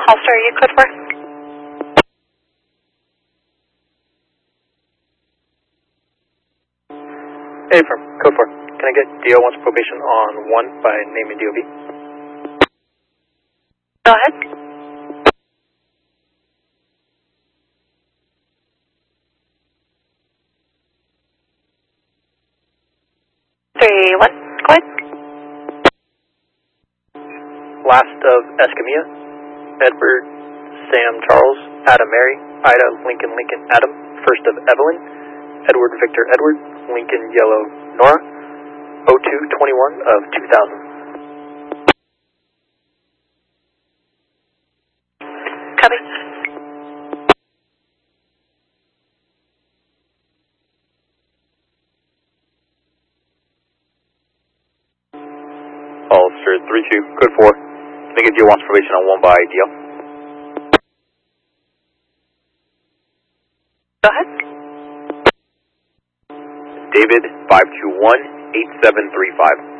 Holster, you code 4? Hey, from code 4. Can I get DO wants probation on 1 by name and DOB? Go ahead. Three, one, go ahead. Last of Escamilla, Edward, Sam, Charles, Adam, Mary, Ida, Lincoln, Lincoln, Adam. First of Evelyn, Edward, Victor, Edward, Lincoln, Yellow, Nora. 02/21 of 2000. Copy. Holster 32, code 4. Can I get DO wants probation on 1 by DL? Go ahead. David 521-8735.